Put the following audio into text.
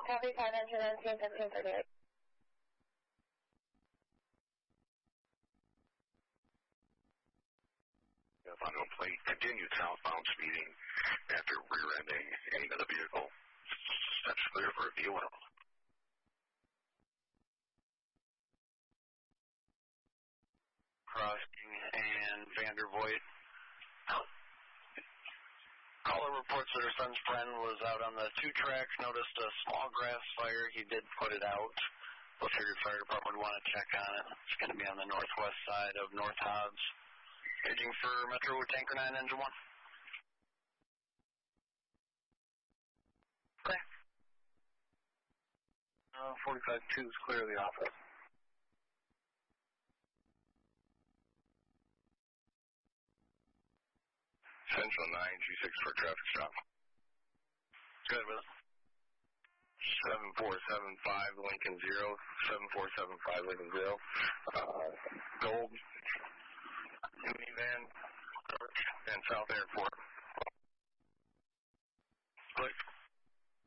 Copy 519, 1538. Unknown plate continued southbound speeding after rear-ending into the vehicle. Steps clear for a VOL. Crossing and Vandervoort. Caller reports that her son's friend was out on the 2 tracks, noticed a small grass fire. He did put it out. The Figured Fire Department would want to check on it. It's going to be on the northwest side of North Hobbs. Paging for Metro Tanker 9, Engine 1. Okay. 45-2 is clear of the office. Central 926 for a traffic stop. Good with it. 7475 Lincoln 0. 7475 Lincoln 0. Gold minivan and South Airport.